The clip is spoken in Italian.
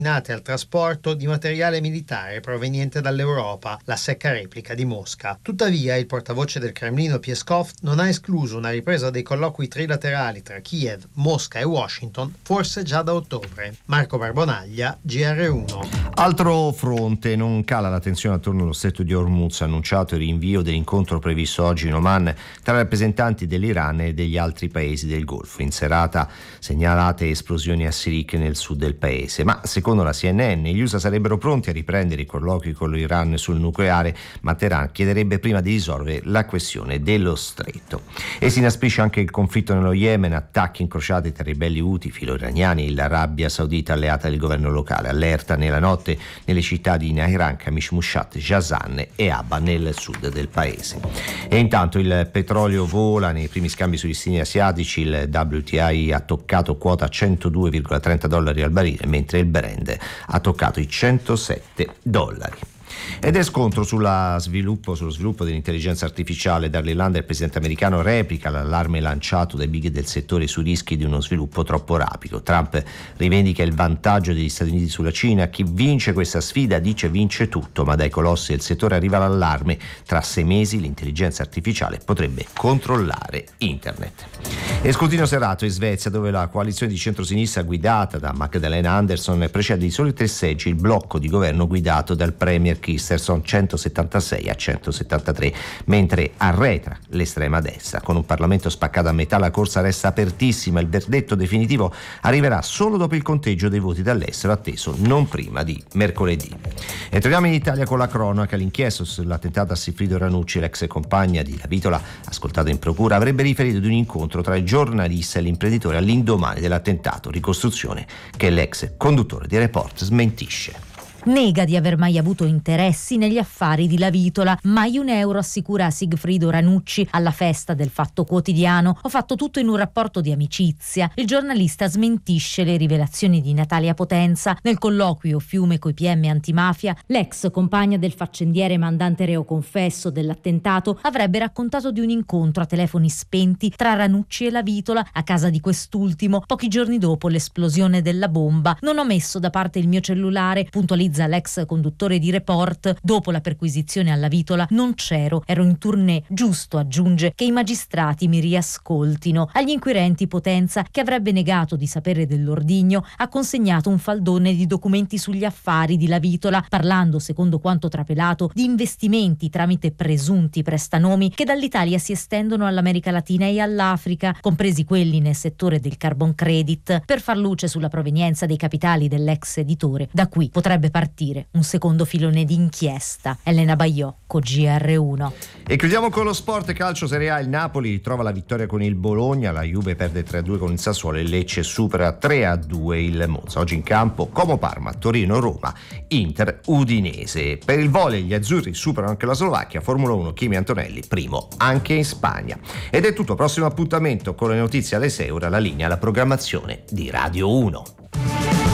destinate al trasporto di materiale militare proveniente dall'Europa, la secca replica di Mosca. Tuttavia, il portavoce del Cremlino Peskov non ha escluso una ripresa dei colloqui trilaterali tra Kiev, Mosca e Washington, forse già da ottobre. Marco Barbonaglia, GR1. Altro fronte, non cala la tensione attorno allo stretto di Hormuz, annunciato il rinvio dell'incontro previsto oggi in Oman tra rappresentanti dell'Iran e degli altri paesi del Golfo. In serata segnalate esplosioni a Sirik nel sud del paese, ma secondo la CNN gli USA sarebbero pronti a riprendere i colloqui con l'Iran sul nucleare, ma Teheran chiederebbe prima di risolvere la questione dello stretto. E si inasprisce anche il conflitto nello Yemen, attacchi incrociati tra ribelli Houthi, filo-iraniani e l'Arabia Saudita alleata del governo locale. Allerta nella notte nelle città di Nahran, Kamish Mushat, Jazan e Abba nel sud del paese. E intanto il petrolio vola nei primi scambi sugli listini asiatici, il WTI ha toccato quota $102,30 al barile, mentre il Brent ha toccato i $107. Ed è scontro sullo sviluppo dell'intelligenza artificiale. Dall'Irlanda il presidente americano replica l'allarme lanciato dai big del settore su rischi di uno sviluppo troppo rapido. Trump rivendica il vantaggio degli Stati Uniti sulla Cina. Chi vince questa sfida dice vince tutto, ma dai colossi del settore arriva l'allarme: tra 6 mesi l'intelligenza artificiale potrebbe controllare internet. E scrutinio serrato in Svezia, dove la coalizione di centrosinistra guidata da Magdalena Andersson precede di soli 3 seggi il blocco di governo guidato dal premier Kristersson, 176 a 173, mentre arretra l'estrema destra. Con un Parlamento spaccato a metà la corsa resta apertissima, il verdetto definitivo arriverà solo dopo il conteggio dei voti dall'estero, atteso non prima di mercoledì. E torniamo in Italia con la cronaca. L'inchiesta sull'attentato a Sigfrido Ranucci, l'ex compagna di Lavitola, ascoltato in procura, avrebbe riferito di un incontro tra il giornalista e l'imprenditore all'indomani dell'attentato, ricostruzione che l'ex conduttore di Report smentisce. Nega di aver mai avuto interessi negli affari di Lavitola. Mai un euro, assicura a Sigfrido Ranucci alla festa del Fatto Quotidiano. Ho fatto tutto in un rapporto di amicizia. Il giornalista smentisce le rivelazioni di Natalia Potenza. Nel colloquio Fiume coi PM antimafia, l'ex compagna del faccendiere mandante reo confesso dell'attentato avrebbe raccontato di un incontro a telefoni spenti tra Ranucci e Lavitola a casa di quest'ultimo pochi giorni dopo l'esplosione della bomba. Non ho messo da parte il mio cellulare, puntualizza l'ex conduttore di Report. Dopo la perquisizione alla Vitola non c'ero, ero in tournée. Giusto, aggiunge, che i magistrati mi riascoltino. Agli inquirenti Potenza, che avrebbe negato di sapere dell'ordigno, ha consegnato un faldone di documenti sugli affari di Lavitola, parlando, secondo quanto trapelato, di investimenti tramite presunti prestanomi che dall'Italia si estendono all'America Latina e all'Africa, compresi quelli nel settore del carbon credit, per far luce sulla provenienza dei capitali dell'ex editore. Da qui potrebbe partire un secondo filone di inchiesta. Elena Baiocco, GR1. E chiudiamo con lo sport calcio Serie A. Il Napoli trova la vittoria con il Bologna, la Juve perde 3-2 con il Sassuolo e Lecce supera 3-2 il Monza. Oggi in campo Como Parma, Torino Roma, Inter Udinese. Per il volley gli azzurri superano anche la Slovacchia. Formula 1 Kimi Antonelli primo anche in Spagna. Ed è tutto, prossimo appuntamento con le notizie alle 6, ora la linea alla programmazione di Radio 1.